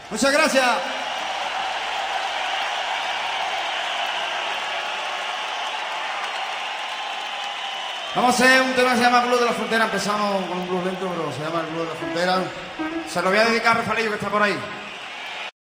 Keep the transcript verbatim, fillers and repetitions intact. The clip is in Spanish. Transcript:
Muchas gracias. Vamos a hacer un tema que se llama Blues de la Frontera. Empezamos con un blues lento, pero se llama el Blues de la Frontera. Se lo voy a dedicar a Rafaelillo, que está por ahí.